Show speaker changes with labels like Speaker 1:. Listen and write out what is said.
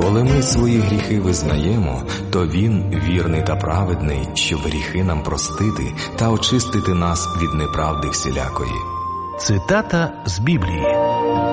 Speaker 1: Коли ми свої гріхи визнаємо, то Він вірний та праведний, щоб гріхи нам простити та очистити нас від неправди всілякої.
Speaker 2: Цитата з Біблії.